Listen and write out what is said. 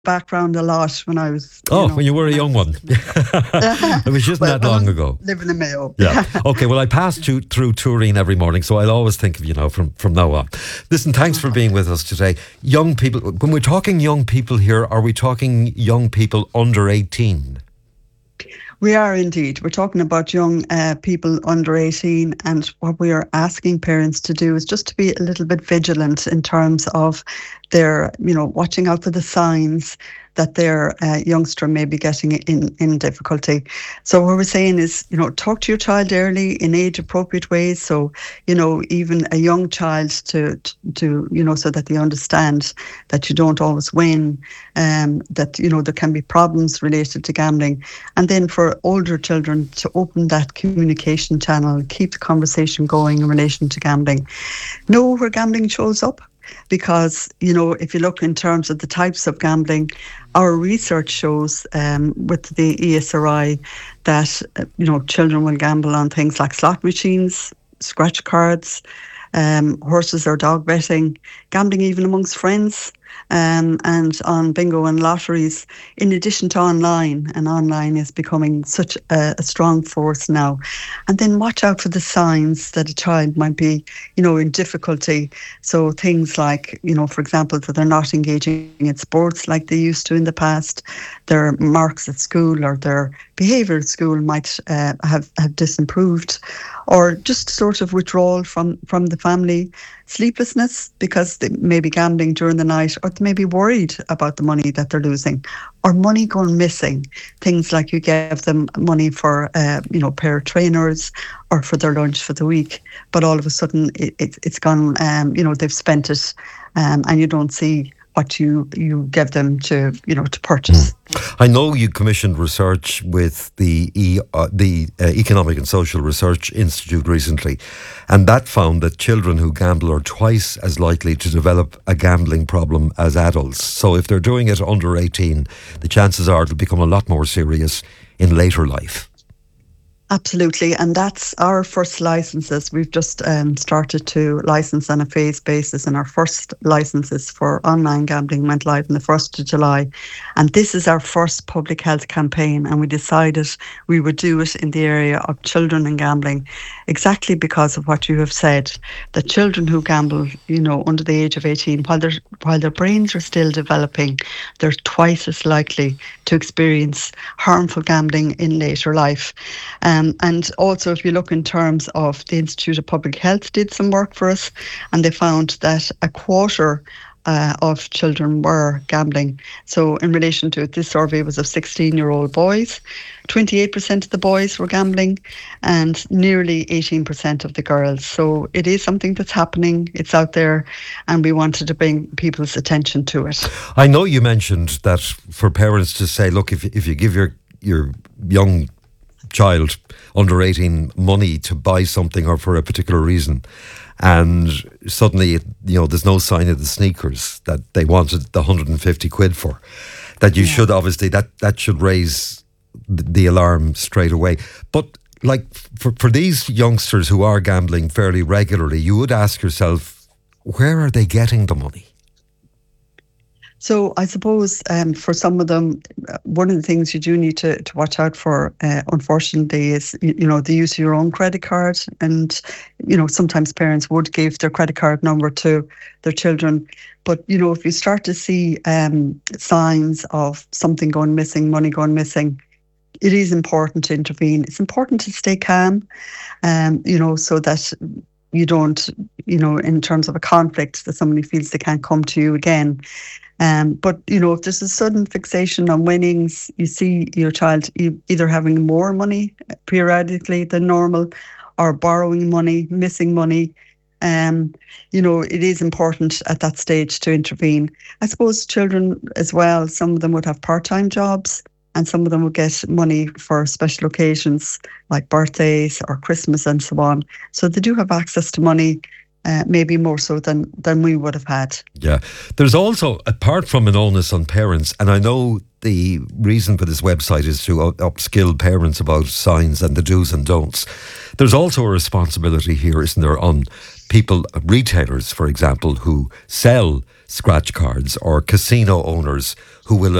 background a lot when I was, Oh, when you were a when I young was one. living in It was just well, that I long was ago. living in Mayo. Yeah. Okay. Well, I pass through Turin every morning, so I'll always think of from now on. Listen, thanks for being with us today. Young people. When we're talking young people here, are we talking young people under 18? We are indeed. We're talking about young people under 18, and what we are asking parents to do is just to be a little bit vigilant in terms of their, watching out for the signs that their youngster may be getting in difficulty. So what we're saying is, talk to your child early in age-appropriate ways. So, even a young child to so that they understand that you don't always win, that, there can be problems related to gambling. And then for older children to open that communication channel, keep the conversation going in relation to gambling. Know where gambling shows up. Because, if you look in terms of the types of gambling, our research shows with the ESRI that, children will gamble on things like slot machines, scratch cards, horses or dog betting, gambling even amongst friends, and on bingo and lotteries, in addition to online. And online is becoming such a strong force now. And then watch out for the signs that a child might be, in difficulty. So things like, for example, that they're not engaging in sports like they used to in the past. Their marks at school or their behaviour at school might have disimproved, or just sort of withdrawal from the family, sleeplessness because they may be gambling during the night, or they may be worried about the money that they're losing, or money going missing. Things like you give them money for, pair of trainers or for their lunch for the week, but all of a sudden it's gone, they've spent it, and you don't see what you give them to purchase. I know you commissioned research with the Economic and Social Research Institute recently, and that found that children who gamble are twice as likely to develop a gambling problem as adults. So if they're doing it under 18, the chances are it'll become a lot more serious in later life. Absolutely, and that's our first licenses. We've just started to license on a phased basis, and our first licenses for online gambling went live on the 1st of July. And this is our first public health campaign, and we decided we would do it in the area of children and gambling, exactly because of what you have said, that children who gamble, under the age of 18, while their brains are still developing, they're twice as likely to experience harmful gambling in later life. And also, if you look in terms of the Institute of Public Health did some work for us, and they found that a quarter of children were gambling. So in relation to it, this survey was of 16-year-old boys. 28% of the boys were gambling and nearly 18% of the girls. So it is something that's happening. It's out there, and we wanted to bring people's attention to it. I know you mentioned that for parents to say, look, if you give your young child under 18 money to buy something or for a particular reason, and suddenly there's no sign of the sneakers that they wanted the 150 quid for, that you should obviously that should raise the alarm straight away. But like for these youngsters who are gambling fairly regularly, you would ask yourself, where are they getting the money? So I suppose for some of them, one of the things you do need to watch out for, unfortunately, is, the use of your own credit card. And, sometimes parents would give their credit card number to their children. But, if you start to see signs of something going missing, money going missing, it is important to intervene. It's important to stay calm, so that you don't, in terms of a conflict, that somebody feels they can't come to you again. But, if there's a sudden fixation on winnings, you see your child either having more money periodically than normal, or borrowing money, missing money, it is important at that stage to intervene. I suppose children as well, some of them would have part-time jobs, and some of them would get money for special occasions like birthdays or Christmas and so on. So they do have access to money, maybe more so than we would have had. Yeah. There's also, apart from an onus on parents, and I know the reason for this website is to upskill parents about signs and the do's and don'ts, there's also a responsibility here, isn't there, on people, retailers, for example, who sell scratch cards or casino owners who will